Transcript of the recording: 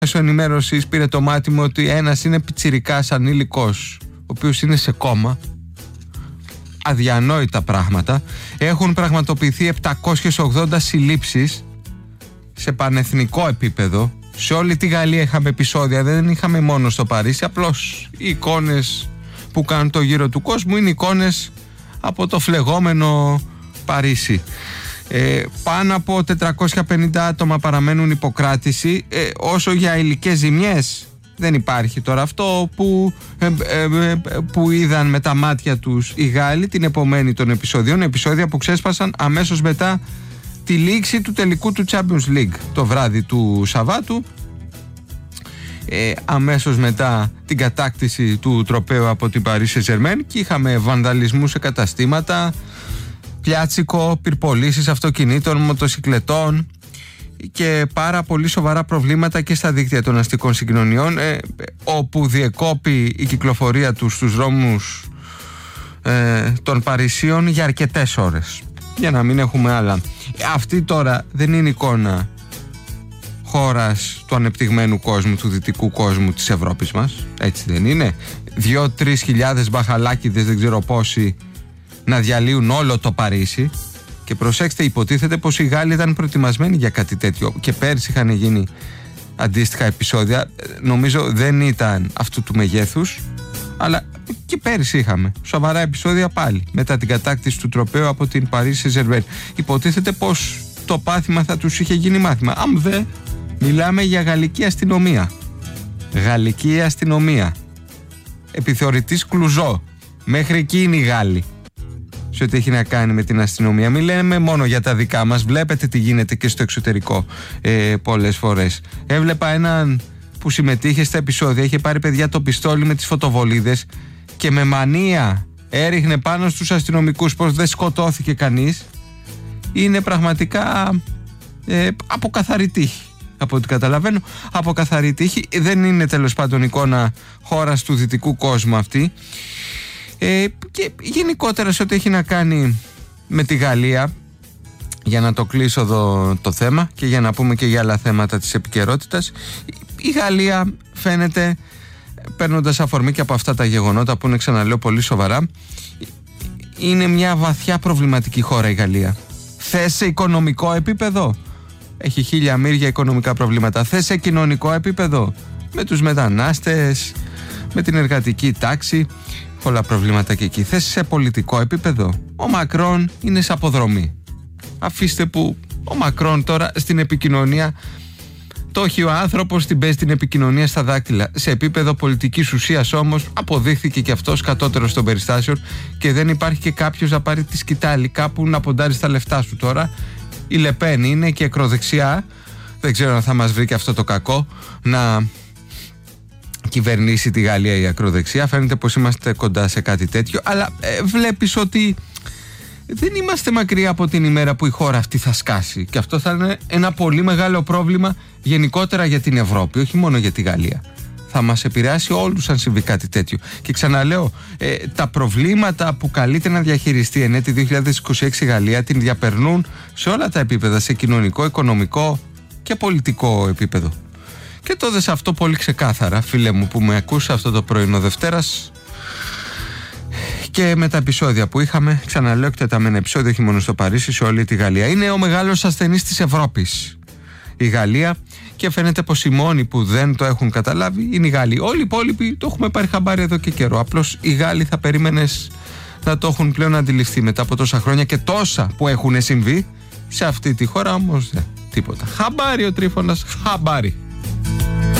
μέσω ενημέρωσης πήρε το μάτι μου ότι ένας είναι πιτσιρικάς ανήλικος, ο οποίος είναι σε κόμμα. Αδιανόητα πράγματα. Έχουν πραγματοποιηθεί 780 συλλήψεις σε πανεθνικό επίπεδο. Σε όλη τη Γαλλία είχαμε επεισόδια, δεν είχαμε μόνο στο Παρίσι. Απλώς οι εικόνες που κάνουν το γύρο του κόσμου είναι εικόνες από το φλεγόμενο Παρίσι. Πάνω από 450 άτομα παραμένουν υποκράτηση. Όσο για υλικές ζημιές, δεν υπάρχει τώρα αυτό που είδαν με τα μάτια τους οι Γάλλοι την επομένη των επεισόδιων. Επεισόδια που ξέσπασαν αμέσως μετά τη λήξη του τελικού του Champions League το βράδυ του Σαββάτου, αμέσως μετά την κατάκτηση του τροπαίου από την Paris Saint-Germain, και είχαμε βανδαλισμού σε καταστήματα, πιάτσικο, πυρπολίσεις αυτοκινήτων, μοτοσικλετών και πάρα πολύ σοβαρά προβλήματα και στα δίκτυα των αστικών συγκοινωνιών, όπου διεκόπη η κυκλοφορία τους στους δρόμους των Παρισίων για αρκετές ώρες, για να μην έχουμε άλλα. Αυτή τώρα δεν είναι εικόνα χώρας του ανεπτυγμένου κόσμου, του δυτικού κόσμου της Ευρώπης μας, έτσι δεν είναι? 2-3 χιλιάδες μπαχαλάκιδες, δεν ξέρω πόσοι, να διαλύουν όλο το Παρίσι. Και προσέξτε, υποτίθεται πως οι Γάλλοι ήταν προετοιμασμένοι για κάτι τέτοιο, και πέρσι είχαν γίνει αντίστοιχα επεισόδια. Νομίζω δεν ήταν αυτού του μεγέθους, αλλά και πέρσι είχαμε σοβαρά επεισόδια πάλι μετά την κατάκτηση του τροπαίου από την Paris Saint-Germain. Υποτίθεται πως το πάθημα θα τους είχε γίνει μάθημα. Μιλάμε για γαλλική αστυνομία. Γαλλική αστυνομία. Επιθεωρητής Κλουζό. Μέχρι εκεί είναι οι Γάλλοι σε ό,τι έχει να κάνει με την αστυνομία. Μην λέμε μόνο για τα δικά μας. Βλέπετε τι γίνεται και στο εξωτερικό πολλές φορές. Έβλεπα έναν που συμμετείχε στα επεισόδια, είχε πάρει παιδιά το πιστόλι με τις φωτοβολίδες και με μανία έριχνε πάνω στους αστυνομικούς πως δεν σκοτώθηκε κανείς. Είναι πραγματικά από καθαρή τύχη, από ό,τι καταλαβαίνω, από καθαρή τύχη. Δεν είναι τέλος πάντων εικόνα χώρας του δυτικού κόσμου αυτή. Και γενικότερα σε ό,τι έχει να κάνει με τη Γαλλία, για να το κλείσω εδώ το θέμα και για να πούμε και για άλλα θέματα της επικαιρότητας, η Γαλλία φαίνεται, παίρνοντας αφορμή και από αυτά τα γεγονότα που είναι, ξαναλέω, πολύ σοβαρά, είναι μια βαθιά προβληματική χώρα η Γαλλία. Θες σε οικονομικό επίπεδο, έχει χίλια μύρια οικονομικά προβλήματα. Θες σε κοινωνικό επίπεδο, με τους μετανάστες, με την εργατική τάξη, πολλά προβλήματα και εκεί. Θες σε πολιτικό επίπεδο, ο Μακρόν είναι σε αποδρομή. Αφήστε που ο Μακρόν τώρα στην επικοινωνία το έχει ο άνθρωπος, την παίζει την επικοινωνία στα δάκτυλα. Σε επίπεδο πολιτικής ουσίας όμως αποδείχθηκε και αυτός κατώτερος των περιστάσεων και δεν υπάρχει και κάποιος να πάρει τη σκητάλη κάπου να ποντάρει στα λεφτά σου τώρα. Η Λεπέν είναι και ακροδεξιά, δεν ξέρω αν θα μας βρει και αυτό το κακό να κυβερνήσει τη Γαλλία η ακροδεξιά. Φαίνεται πως είμαστε κοντά σε κάτι τέτοιο, αλλά βλέπεις ότι δεν είμαστε μακριά από την ημέρα που η χώρα αυτή θα σκάσει, και αυτό θα είναι ένα πολύ μεγάλο πρόβλημα γενικότερα για την Ευρώπη, όχι μόνο για τη Γαλλία. Θα μας επηρεάσει όλους αν συμβεί κάτι τέτοιο. Και ξαναλέω, τα προβλήματα που καλείται να διαχειριστεί εν έτη 2026 η Γαλλία την διαπερνούν σε όλα τα επίπεδα, σε κοινωνικό, οικονομικό και πολιτικό επίπεδο. Και το δες αυτό πολύ ξεκάθαρα, φίλε μου που με ακούς αυτό το πρωινό Δευτέρας, και με τα επεισόδια που είχαμε, ξαναλέω, εκτεταμένα επεισόδια, όχι μόνο στο Παρίσι, σε όλη τη Γαλλία. Είναι ο μεγάλος ασθενής της Ευρώπης η Γαλλία, και φαίνεται πως οι μόνοι που δεν το έχουν καταλάβει είναι οι Γάλλοι. Όλοι οι υπόλοιποι το έχουμε πάρει χαμπάρι εδώ και καιρό. Απλώς οι Γάλλοι θα περίμενες να το έχουν πλέον αντιληφθεί μετά από τόσα χρόνια και τόσα που έχουν συμβεί σε αυτή τη χώρα, όμως τίποτα. Χαμπάρι ο Τρίφωνας, χαμπάρι.